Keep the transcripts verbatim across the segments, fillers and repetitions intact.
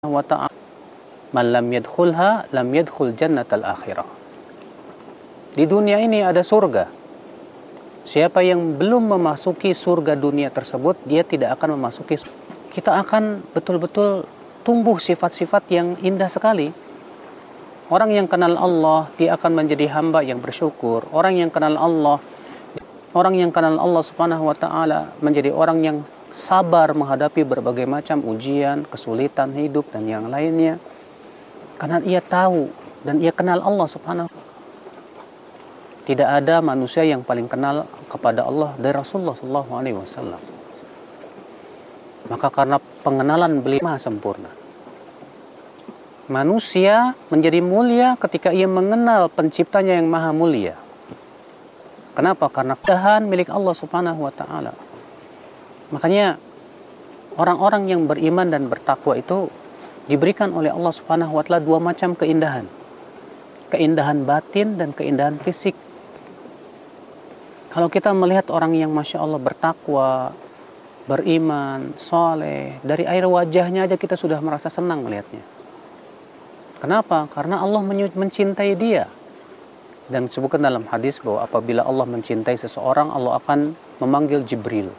wa ta'ala, man lam yadkhulha lam yadkhul jannatal akhirah. Di dunia ini ada surga. Siapa yang belum memasuki surga dunia tersebut, dia tidak akan memasuki. Kita akan betul-betul tumbuh sifat-sifat yang indah sekali. Orang yang kenal Allah, dia akan menjadi hamba yang bersyukur. Orang yang kenal Allah, orang yang kenal Allah Subhanahu wa ta'ala menjadi orang yang sabar menghadapi berbagai macam ujian, kesulitan hidup dan yang lainnya. Karena ia tahu dan ia kenal Allah Subhanahu wa ta'ala. Tidak ada manusia yang paling kenal kepada Allah dari Rasulullah sallallahu alaihi wasallam. Maka karena pengenalan beliau maha sempurna, manusia menjadi mulia ketika ia mengenal penciptanya yang maha mulia. Kenapa? Karena kedahan milik Allah Subhanahu wa ta'ala. Makanya orang-orang yang beriman dan bertakwa itu diberikan oleh Allah Subhanahu wa ta'ala dua macam keindahan. Keindahan batin dan keindahan fisik. Kalau kita melihat orang yang Masya Allah bertakwa, beriman, soleh, dari air wajahnya aja kita sudah merasa senang melihatnya. Kenapa? Karena Allah mencintai dia. Dan disebutkan dalam hadis bahwa apabila Allah mencintai seseorang, Allah akan memanggil Jibril.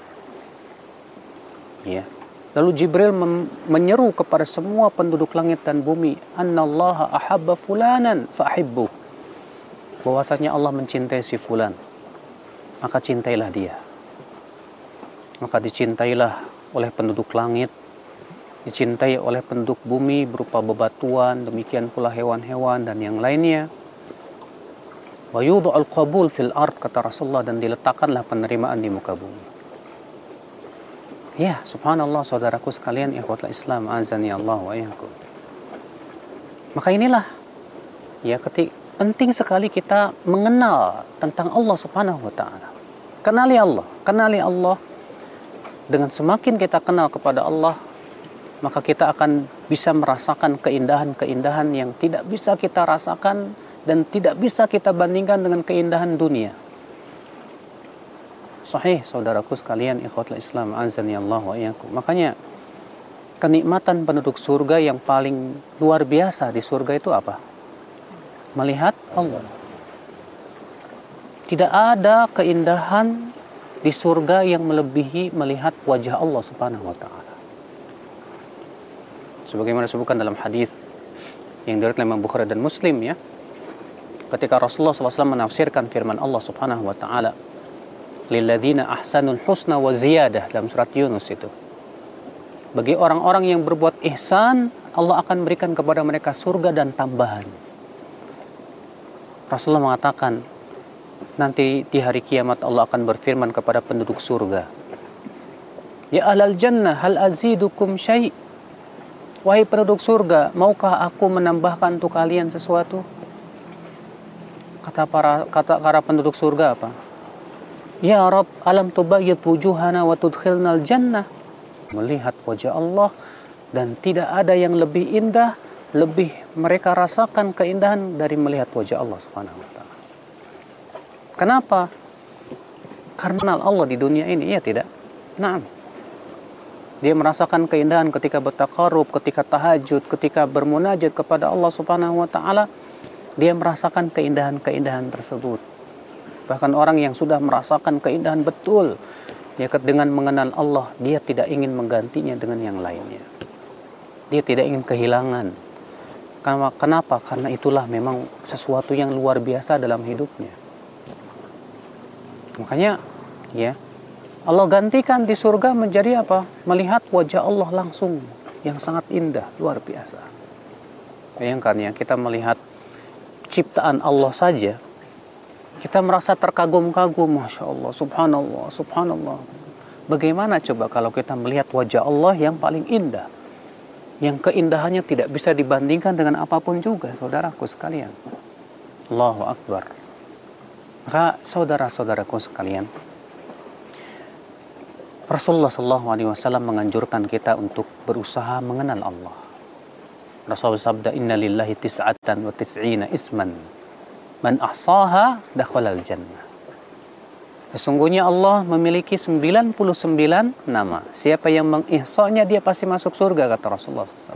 Ya. Lalu Jibril menyeru kepada semua penduduk langit dan bumi, Annallaha ahabba fulanan fa'ahibbuh. Bahwasanya Allah mencintai si fulan, maka cintailah dia. Maka dicintailah oleh penduduk langit, dicintai oleh penduduk bumi berupa bebatuan, demikian pula hewan-hewan dan yang lainnya. Wa yudha'ul qabul fil ard, kata Rasulullah, dan diletakkanlah penerimaan di muka bumi. Ya, subhanallah saudaraku sekalian, ikhwatul Islam, azani Allah wa iyyakum. Maka inilah ya ketik penting sekali kita mengenal tentang Allah Subhanahu wa ta'ala. Kenali Allah, kenali Allah. Dengan semakin kita kenal kepada Allah, maka kita akan bisa merasakan keindahan-keindahan yang tidak bisa kita rasakan dan tidak bisa kita bandingkan dengan keindahan dunia. Sahih saudaraku sekalian, ikhwatul Islam, azani Allah wa iyyakum. Makanya kenikmatan penduduk surga yang paling luar biasa di surga itu apa? Melihat Allah. Tidak ada keindahan di surga yang melebihi melihat wajah Allah Subhanahu wa ta'ala. Sebagaimana disebutkan dalam hadis yang diriwayatkan oleh Imam Bukhari dan Muslim, ya, ketika Rasulullah sallallahu alaihi wasallam menafsirkan firman Allah Subhanahu wa ta'ala, lilladzina ahsanul husna wa ziyadah, dalam surat Yunus itu. Bagi orang-orang yang berbuat ihsan, Allah akan berikan kepada mereka surga dan tambahan. Rasulullah mengatakan, nanti di hari kiamat Allah akan berfirman kepada penduduk surga, ya ahlal jannah hal azidukum syai'. Wahai penduduk surga, maukah aku menambahkan untuk kalian sesuatu? Kata para kata para penduduk surga apa? Ya Rabb, alam tubayyid wujuhana wa tudkhilnal jannah. Melihat wajah Allah dan tidak ada yang lebih indah, lebih mereka rasakan keindahan dari melihat wajah Allah Subhanahu wa ta'ala. Kenapa? Karena Allah di dunia ini, ya tidak? Naam. Dia merasakan keindahan ketika bertaqarrub, ketika tahajud, ketika bermunajat kepada Allah Subhanahu wa ta'ala. Dia merasakan keindahan-keindahan tersebut. Bahkan orang yang sudah merasakan keindahan betul, ya, dengan mengenal Allah, dia tidak ingin menggantinya dengan yang lainnya. Dia tidak ingin kehilangan. Kenapa? Karena itulah memang sesuatu yang luar biasa dalam hidupnya. Makanya, ya, Allah gantikan di surga menjadi apa? Melihat wajah Allah langsung, yang sangat indah, luar biasa. Bayangkan ya, kita melihat ciptaan Allah saja, kita merasa terkagum-kagum, Masya Allah, Subhanallah, Subhanallah. Bagaimana coba kalau kita melihat wajah Allah yang paling indah, yang keindahannya tidak bisa dibandingkan dengan apapun juga, saudaraku sekalian. Allahu Akbar. Maka saudara-saudaraku sekalian, Rasulullah sallallahu alaihi wasallam menganjurkan kita untuk berusaha mengenal Allah. Rasulullah sabda, inna lillahi tis'atan wa tis'ina isman, man ahsaha dakhalal jannah. Sesungguhnya Allah memiliki sembilan puluh sembilan nama. Siapa yang mengihsanya, dia pasti masuk surga, kata Rasulullah shallallahu alaihi wasallam.